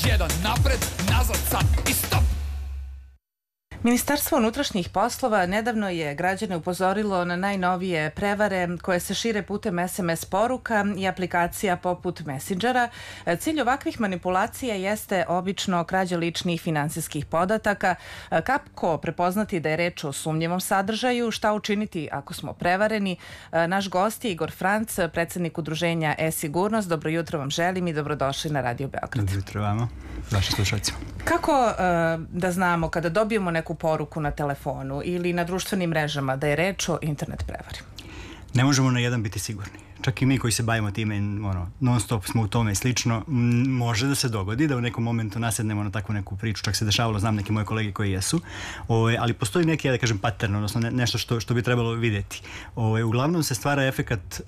jedan, napred, nazad, sad i stop. Ministarstvo unutrašnjih poslova nedavno je građane upozorilo na najnovije prevare koje se šire putem SMS poruka i aplikacija poput Messengera. Cilj ovakvih manipulacija jeste obično krađa ličnih finansijskih podataka. Kako prepoznati da je reč o sumnjivom sadržaju, šta učiniti ako smo prevareni? Naš gost je Igor Franc, predsednik udruženja e-sigurnost. Dobro jutro vam želim i dobrodošli na Radio Beograd. Dobro jutro vama, vašim slušalcima. Kako da znamo kada dobijemo neku poruku na telefonu ili na društvenim mrežama da je reč o internet prevari? Ne možemo na jedan biti sigurni. Čak i mi koji se bavimo time, non stop smo u tome i slično, može da se dogodi da u nekom momentu nasednemo na takvu neku priču, čak se dešavalo, znam neke moje kolege koji jesu, ali postoji neki, da kažem, pattern, odnosno nešto što bi trebalo vidjeti. Uglavnom se stvara efekat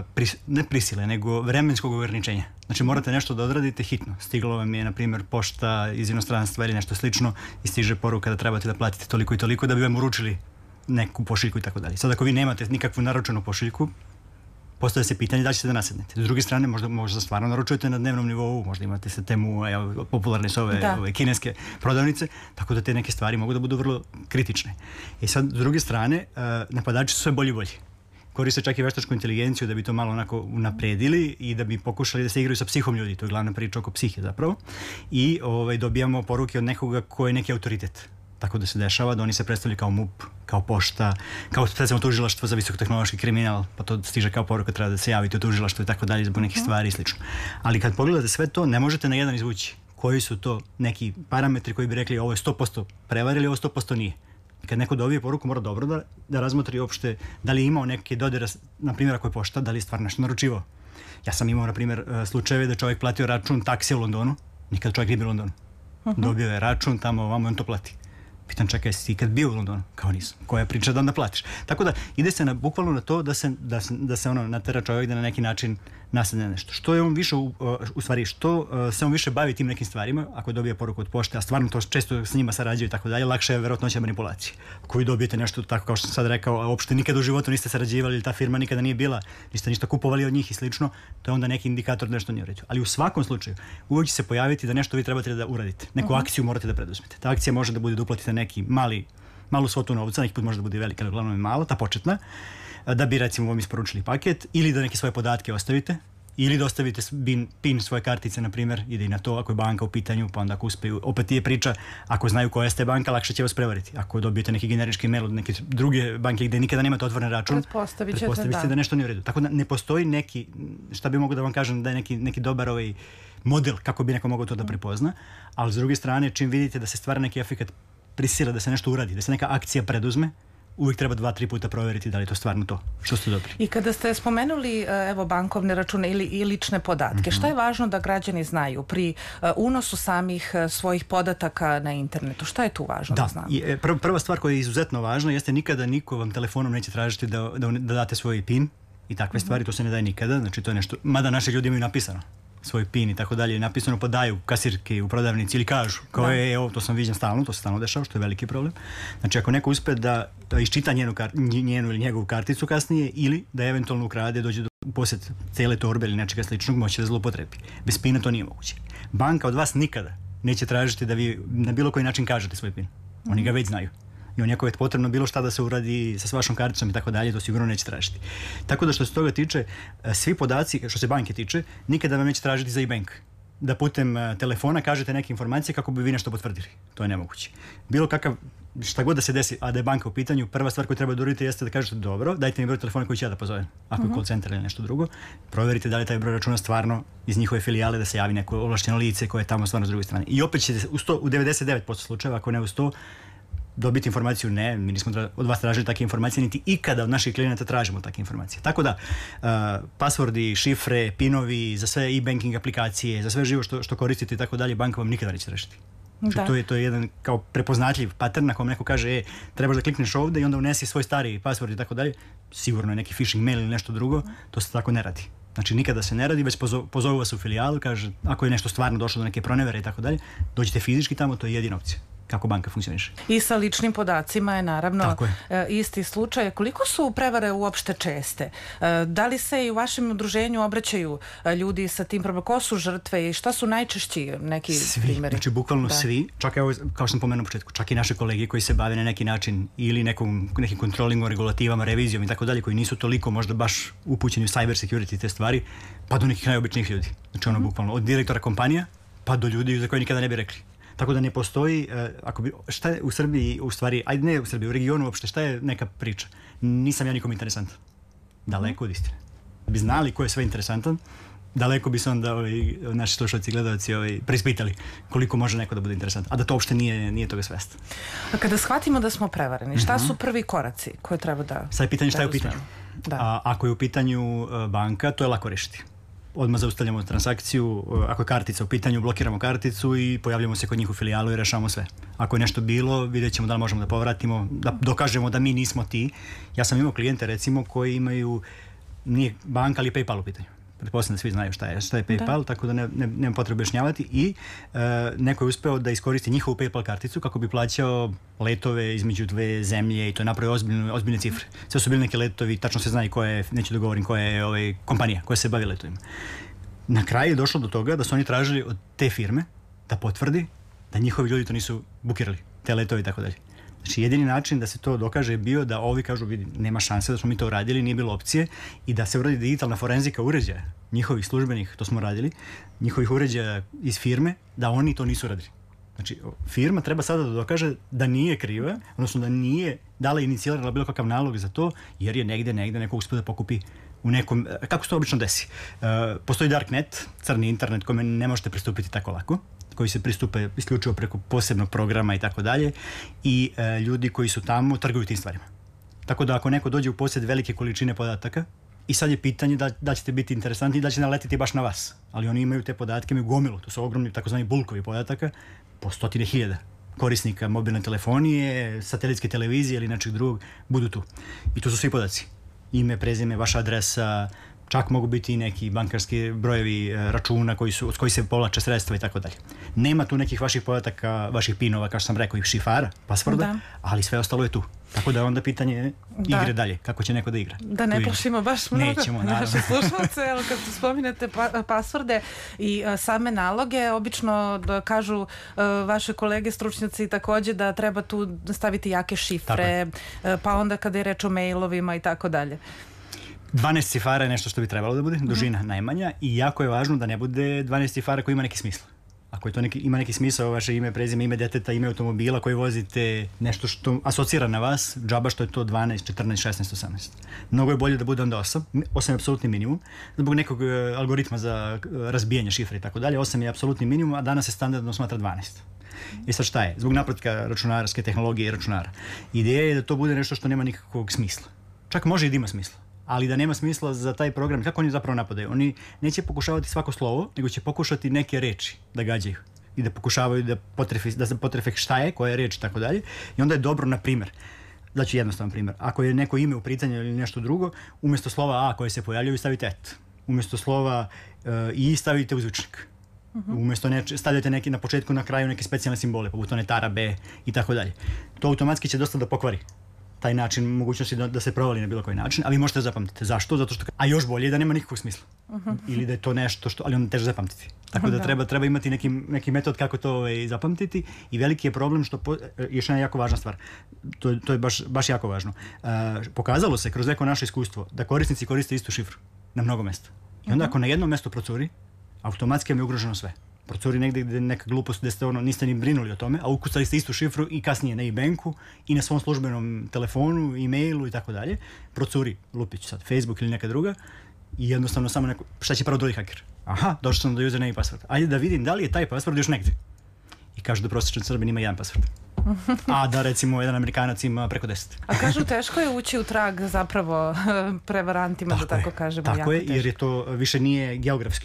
ne prisile, nego vremenskog ograničenja. Znači morate nešto da odradite hitno. Stiglo vam je, na primjer, pošta iz inostranstva ili nešto slično i stiže poruka da trebate da platite toliko i toliko da bi vam uručili neku pošiljku i tako dalje. Sad ako vi nemate nikakvu naručenu pošiljku, postavlja se pitanje da ćete da nasednete. S druge strane, možda stvarno naručujete na dnevnom nivou, možda imate sa temu popularne su ove kineske prodavnice, tako da te neke stvari mogu da budu vrlo kritične. I sad, s druge strane, napadači su sve bolji i bolji. Koriste čak i veštačku inteligenciju da bi to malo onako unapredili i da bi pokušali da se igraju sa psihom ljudi. To je glavna priča oko psihe zapravo. I dobijamo poruke od nekoga ko je neki autoritet. Tako da se dešava da oni se predstavljaju kao MUP, kao pošta, kao recimo tužilaštvo za visokotehnološki kriminal, pa to stiže kao poruka, treba da se javite u tužilaštvo i tako dalje zbog nekih stvari i slično. Ali kad pogledate sve to, ne možete na jedan izvući koji su to neki parametri koji bi rekli ovo je 100% prevarili, ovo 100% nije. I kad neko dobije poruku, mora dobro da razmotri uopšte da li je imao neke dodira, na primjer ako je pošta, da li je stvarno nešto naručivao. Ja sam imao, na primjer, slučajeve da čovjek platio račun taksija u Londonu, nikad čovjek nije bio u Londonu. Dobio je račun, tamo ovamo on to plati. Pitan, čekaj, si ti ikad bio u Londonu? Kao nisam. Koja priča da onda platiš? Tako da ide se bukvalno na to da se natera čovjek da na neki način nasadne nešto. Što je on više, u stvari, što se on više bavi tim nekim stvarima, ako dobije poruku od pošte, a stvarno to često s njima sarađuju i tako dalje, lakše je verovatnoća manipulacije. Ako vi dobijete nešto tako kao što sam sad rekao, a uopšte nikada u životu niste sarađivali ili ta firma nikada nije bila, niste ništa kupovali od njih i slično, to je onda neki indikator da nešto nije u redu. Ali u svakom slučaju uvijek će se pojaviti da nešto vi trebate da uradite. Neku akciju morate da preduzmete. Ta akcija može da bude da uplatite neki malu svotu novca, neki put može da bude velika, ali uglavnom je mala, ta početna, da bi recimo vam isporučili paket ili da neke svoje podatke ostavite ili da ostavite PIN svoje kartice, na primjer, ide i na to ako je banka u pitanju, pa onda ako uspeju, opet je priča, ako znaju koja ste banka, lakše će vas prevariti. Ako dobijete neki generički mail od neke druge banke gde nikada nemate otvoren račun, pretpostavit ćete da nešto nije u redu. Tako da ne postoji neki, šta bi mogu da vam kažem, da je neki dobar model kako bi neko mogao to da prepozna, ali s druge strane, čim vidite da se stvara neki efekat prisila da se nešto uradi, da se neka akcija preduzme, uvijek treba 2-3 puta provjeriti da li je to stvarno to što ste dobili. I kada ste spomenuli bankovne račune i lične podatke, šta je važno da građani znaju pri unosu samih svojih podataka na internetu? Šta je tu važno da znamo? Prva stvar koja je izuzetno važna jeste nikada niko vam telefonom neće tražiti da date svoj PIN i takve stvari, to se ne daje nikada, znači to je nešto, mada naši ljudi imaju napisano svoj PIN i tako dalje, napisano pa daju kasirke u prodavnici ili kažu kao evo, to sam viđen stalno, to se stalno dešava, što je veliki problem. Znači ako neko uspe da iščita njenu ili njegovu karticu kasnije ili da eventualno ukrade, dođe do posjet cele torbe ili nečega sličnog, moće da zloupotrebi. Bez PIN-a to nije moguće. Banka od vas nikada neće tražiti da vi na bilo koji način kažete svoj PIN. Oni ga već znaju. I on ako je potrebno bilo šta da se uradi sa vašom karticom i tako dalje, to sigurno neće tražiti. Tako da što se toga tiče, svi podaci, što se banke tiče, nikada vam neće tražiti za e-bank. Da putem telefona kažete neke informacije kako bi vi nešto potvrdili. To je nemoguće. Bilo kakav, šta god da se desi, a da je banka u pitanju, prva stvar koju treba da uradite jeste da kažete dobro, dajte mi broj telefona koji ću ja da pozovem. Ako je call center ili nešto drugo, provjerite da li taj broj računa stvarno iz njihove filijale da se javi neko ovlašćeno lice koje je tamo stvarno s druge strane. I opet ćete u 99% slučajeva, ako ne u 100%, dobiti informaciju, ne, mi nismo od vas tražili takve informacije, niti ikada od naših klijenata tražimo takve informacije. Tako da, pasvordi, šifre, pinovi, za sve e-banking aplikacije, za sve živo što koristite i tako dalje, banka vam nikada neće tražiti. To je jedan kao prepoznatljiv pattern na kojem neko kaže, trebaš da klikneš ovde i onda unesi svoj stari pasvord i tako dalje, sigurno je neki phishing mail ili nešto drugo, to se tako ne radi. Znači nikada se ne radi, već pozovu vas u filijalu, kaže, ako je nešto stvarno došlo do neke pronevere i tako dalje, dođite fizički tamo, to je jedina opcija. kako banka funkcioniše. I sa ličnim podacima je naravno Tako je. Isti slučaj. Koliko su prevare uopšte česte? Da li se i u vašem udruženju obraćaju ljudi sa tim problemom? Ko su žrtve i šta su najčešći neki primjeri? Znači bukvalno svi, čak evo, kao što sam pomenuo u početku, čak i naše kolege koji se bave na neki način ili nekim kontrolingom, regulativama, revizijom i tako dalje, koji nisu toliko možda baš upućeni u cyber security te stvari, pa do nekih najobičnijih ljudi. Znači ono bukvalno od direktora kompanija pa do ljudi za koje nikada ne bi rekli. Tako da ne postoji, šta je u Srbiji, u stvari, ajde ne u Srbiji, u regionu uopšte, šta je neka priča? Nisam ja nikom interesantan. Daleko od istine. Da bi znali ko je sve interesantan, daleko bi se onda naši slušalci i gledalci preispitali koliko može neko da bude interesantan. A da to uopšte nije toga svesta. A kada shvatimo da smo prevareni, šta su prvi koraci koje treba da... Sad je pitanje šta je u pitanju. Ako je u pitanju banka, to je lako rešiti. Odmah zaustavljamo transakciju, ako je kartica u pitanju, blokiramo karticu i pojavljamo se kod njih u filijalu i rešavamo sve. Ako je nešto bilo, vidjet ćemo da li možemo da povratimo, da dokažemo da mi nismo ti. Ja sam imao klijente recimo koji imaju, nije banka ali PayPal u pitanju. Pretpostavljam da svi znaju šta je PayPal, tako da nema potrebe objašnjavati i neko je uspeo da iskoristi njihovu PayPal karticu kako bi plaćao letove između dve zemlje i to je napravio ozbiljne cifre. Sve su bili neki letovi, tačno se zna i koja je, neću da govorim koja je kompanija koja se bavi letovima. Na kraju je došlo do toga da su oni tražili od te firme da potvrdi da njihovi ljudi to nisu bukirali, te letove i tako dalje. Znači, jedini način da se to dokaže je bio da ovi kažu, vidi, nema šanse da smo mi to uradili, nije bilo opcije i da se uradi digitalna forenzika uređaja njihovih službenih, to smo radili, njihovih uređaja iz firme, da oni to nisu radili. Znači, firma treba sada da dokaže da nije kriva, odnosno da nije dala inicirala bilo kakav nalog za to, jer je negde neko uspio da pokupi u nekom, kako se to obično desi. Postoji darknet, crni internet kome ne možete pristupiti tako lako, koji se pristupe isključivo preko posebnog programa i tako dalje i ljudi koji su tamo trguju tim stvarima. Tako da ako neko dođe u posjed velike količine podataka i sad je pitanje da ćete biti interesantni i da će naletiti baš na vas. Ali oni imaju te podatke, imaju gomilu, to su ogromni takozvani bulkovi podataka, po 100.000 korisnika mobilne telefonije, satelitske televizije ili nečeg drugog, budu tu. I to su svi podaci. Ime, prezime, vaša adresa, čak mogu biti i neki bankarski brojevi računa od kojih se povlače sredstva i tako dalje. Nema tu nekih vaših podataka, vaših pinova, kao što sam rekao, i šifara, pasvorda, ali sve ostalo je tu. Tako da onda pitanje je igre dalje, kako će neko da igra. Da ne plašimo baš mnogo naše slušalce, evo kad spominjate pasvorde i same naloge, obično da kažu vaše kolege stručnjaci takođe da treba tu staviti jake šifre, pa onda kada je reč o mailovima i tako dalje. 12 cifara je nešto što bi trebalo da bude, dužina najmanja i jako je važno da ne bude 12 cifara koji ima neki smisla. Ako je to ima neki smisao, vaše ime, prezime, ime deteta, ime automobila koji vozite, nešto što asocira na vas, džaba što je to 12, 14, 16, 18. Mnogo je bolje da bude onda 8. 8 je apsolutni minimum. Zbog nekog algoritma za razbijanje šifre i tako dalje, 8 je apsolutni minimum, a danas se standardno smatra 12. I sad šta je? Zbog napretka računarske tehnologije i računara. Ideja je da to bude nešto što nema nikakvog smisla. Čak može i da ima smisla, ali da nema smisla za taj program. Kako oni zapravo napadaju? Oni neće pokušavati svako slovo, nego će pokušati neke reči da gađaju i da pokušavaju da se potrefe šta je, koja je reč i tako dalje. I onda je dobro, na primjer, znači jednostavan primjer, ako je neko ime u pitanju ili nešto drugo, umjesto slova A koje se pojavljaju stavite et. Umjesto slova I stavite uzvičnik. Umjesto stavljate neki na početku, na kraju neke specijalne simbole, poput one tara, B i tako dalje. To automatski će dosta da pokvari taj način, mogućnosti da se provali na bilo koji način, a vi možete zapamtiti. Zašto? Zato što, a još bolje je da nema nikakvog smisla. Ili da je to nešto što, ali onda teže zapamtiti. Tako da treba imati neki metod kako to zapamtiti i veliki je problem što, još jedna jako važna stvar, to je baš jako važno. Pokazalo se kroz neko naše iskustvo da korisnici koriste istu šifru na mnogo mesta. I onda ako na jednom mestu procuri, automatski vam je ugroženo sve. Procuri negde gde neka glupost gde ste niste ni brinuli o tome, a ukucali ste istu šifru i kasnije na e-banku i na svom službenom telefonu, e-mailu i tako dalje. Procuri, lupić sad, Facebook ili neka druga i jednostavno samo neko, šta će prvo dođi haker? Aha, došao sam do username i password. Ajde da vidim da li je taj password još negde. I kažu da prosječan Srbin ima jedan password. A da recimo jedan Amerikanac ima preko 10. A kažu teško je ući u trag zapravo prevarantima, da tako kažemo. Tako je, jer je to više nije geografski uopšte.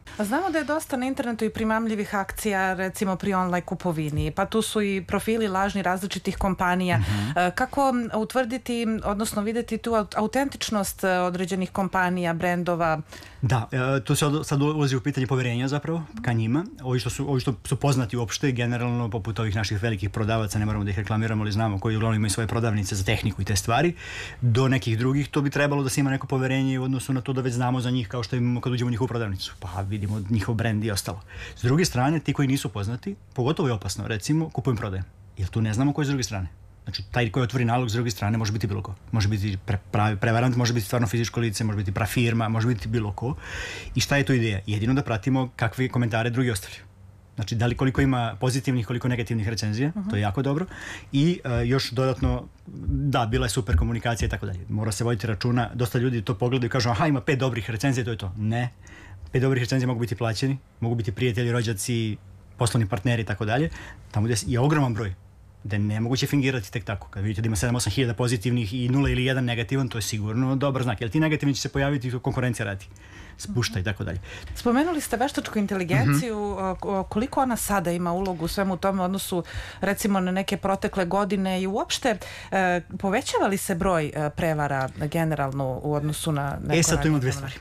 Znamo da je dosta na internetu i primamljivih akcija, recimo pri online kupovini, pa tu su i profili lažni različitih kompanija. Kako utvrditi, odnosno videti tu autentičnost određenih kompanija, brendova? Da, to se sad ulazi u pitanje poverenja zapravo ka njima. Ovi što su poznati uopšte, generalno poput ovih naših velikih prodavaca, ne moramo da ih reklamiramo, ali znamo koji uglavnom imaju svoje prodavnice za tehniku i te stvari, do nekih drugih, to bi trebalo da se ima neko poverenje u odnosu na to da već znamo za njih kao što imamo kad uđemo u njihovu prodavnicu. Pa vidimo njihov brend i ostalo. S druge strane, ti koji nisu poznati, pogotovo je opasno, recimo, kupujem prodajem. Jer tu ne znamo ko je s druge strane. Znači, taj koji otvori nalog s druge strane može biti bilo ko. Može biti pravi prevarant, može biti stvarno fizičko lice, može biti firma, može biti bilo ko. I šta je tu ideja? Jedino da pratimo kakve komentare drugi ostavljaju. Znači, da li koliko ima pozitivnih, koliko negativnih recenzija, to je jako dobro. I još dodatno, da, bila je super komunikacija i tako dalje. Mora se voditi računa, dosta ljudi to pogledaju i kažu, aha, ima 5 dobrih recenzija, to je to. Ne. 5 dobrih recenzija mogu biti plaćeni, mogu biti prijatelji, rođaci, poslovni partneri i tako dalje. Tamo gdje je ogroman broj, da je nemoguće fingirati tek tako. Kad vidite da ima 7-8 hiljada pozitivnih i 0 ili 1 negativan, to je sigurno dobar znak. Jer ti negativni će se pojaviti i konkurencija radi. Spušta i tako dalje. Spomenuli ste veštačku inteligenciju, koliko ona sada ima ulogu u svemu tome u odnosu recimo na neke protekle godine i uopšte povećava li se broj prevara generalno u odnosu na neko sad tu ima dve stvari.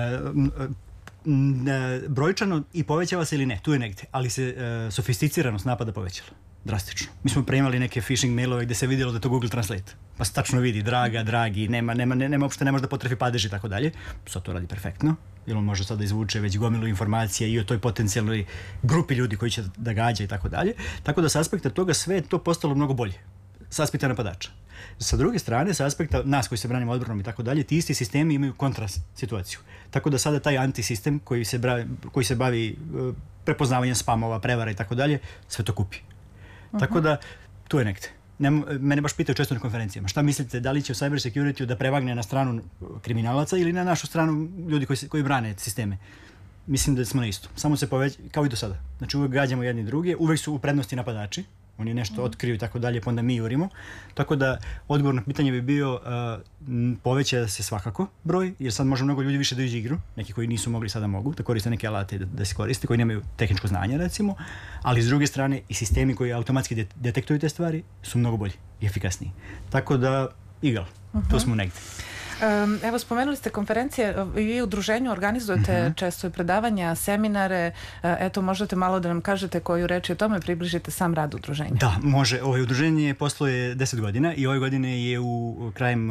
Brojčano i povećava se ili ne, tu je negdje, ali se sofisticiranost napada povećala. Drastično. Mi smo preimali neke phishing mailove gdje se vidjelo da je to Google Translate. Pa se tačno vidi, draga, dragi, nema uopšte ne može da potrefi padež i tako dalje. Sad to radi perfektno, jer on može sad da izvuče već gomilu informacija i o toj potencijalnoj grupi ljudi koji će da gađa i tako dalje. Tako da s aspekta toga sve je to postalo mnogo bolje. S aspekta napadača. Sa druge strane, sa aspekta nas koji se branimo odbranom i tako dalje, ti isti sistemi imaju kontra situaciju. Tako da sada taj antisistem koji se bavi prepoznavanjem spamova, prevara i tako dalje, sve to kupi. Tako da, tu je negde. Mene baš pitaju često na konferencijama, šta mislite, da li će u cyber security da prevagne na stranu kriminalaca ili na našu stranu ljudi koji brane sisteme? Mislim da smo na isto. Samo se poveća, kao i do sada. Znači uvek gađamo jedni druge, uvek su u prednosti napadači, oni nešto otkriju i tako dalje, pa onda mi jurimo. Tako da, odgovor na pitanje bi bio poveća se svakako broj, jer sad može mnogo ljudi više da uđe igru, neki koji nisu mogli sada mogu, da koriste neke alate da se koriste, koji nemaju tehničko znanje recimo, ali s druge strane i sistemi koji automatski detektuju te stvari su mnogo bolji i efikasniji. Tako da, tu smo negdje. Evo, spomenuli ste konferencije, vi u udruženju organizujete često i predavanja, seminare, eto, možete malo da nam kažete koju reč o tome, približite sam rad udruženja. Da, može. Udruženje posluje 10 godina i ove godine je u krajem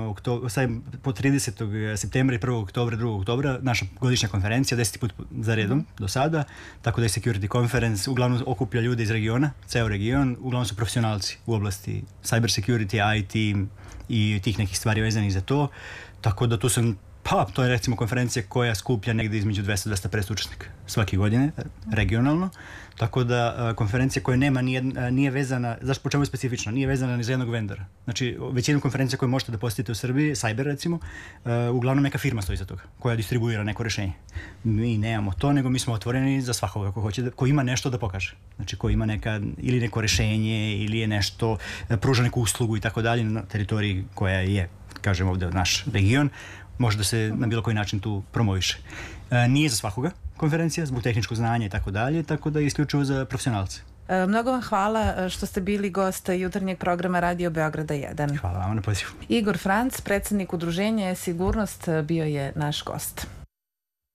po 30. septembra i 1. oktobra, 2. oktobra naša godišnja konferencija, 10. put za redom do sada, tako da je Security Conference uglavnom okuplja ljude iz regiona, ceo region, uglavnom su profesionalci u oblasti cyber security, IT i tih nekih stvari vezanih za to. Tako da tu sam, to je recimo konferencija koja skuplja negdje između 200-250 učesnika svake godine, regionalno. Tako da konferencija koja nije vezana, zašto po čemu je specifična, nije vezana ni za jednog vendora. Znači, većinu konferencija koje možete da posjetite u Srbiji, Cyber recimo, uglavnom neka firma stoji za toga, koja distribuira neko rešenje. Mi nemamo to, nego mi smo otvoreni za svakoga ko ima nešto da pokaže. Znači, ko ima ili neko rešenje, ili je nešto, pruža neku uslugu i tako dalje na teritoriji koja je, kažem ovdje, naš region, može da se na bilo koji način tu promoviše. Nije za svakoga konferencija, zbog tehničkog znanja i tako dalje, tako da je isključivo za profesionalce. Mnogo vam hvala što ste bili gost jutarnjeg programa Radio Beograda 1. Hvala vam na pozivu. Igor Franc, predsjednik udruženja E-sigurnost, bio je naš gost.